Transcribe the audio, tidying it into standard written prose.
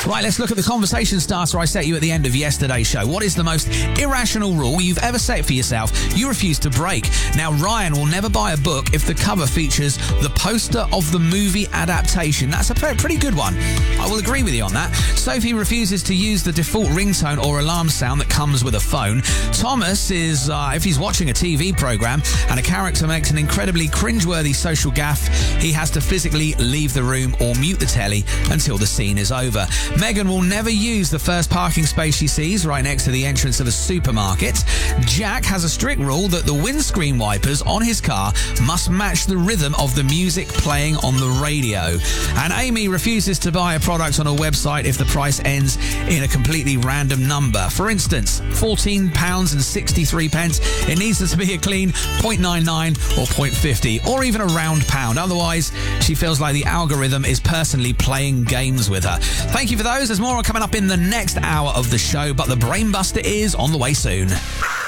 Right, let's look at the conversation starter I set you at the end of yesterday's show. What is the most irrational rule you've ever set for yourself you refuse to break? Now, Ryan will never buy a book if the cover features the poster of the movie adaptation. That's a pretty good one. I will agree with you on that. Sophie refuses to use the default ringtone or alarm sound that comes with a phone. Thomas is, if he's watching a TV program and a character makes an incredibly cringeworthy social gaffe, he has to physically leave the room or mute the telly until the scene is over. Megan will never use the first parking space she sees right next to the entrance of a supermarket. Jack has a strict rule that the windscreen wipers on his car must match the rhythm of the music playing on the radio. And Amy refuses to buy a product on a website if the price ends in a completely random number. For instance, £14.63. It needs to be a clean 0.99 or 0.50 or even a round pound. Otherwise, she feels like the algorithm is personally playing games with her. Thank you for those. There's more coming up in the next hour of the show, but the Brainbuster is on the way soon.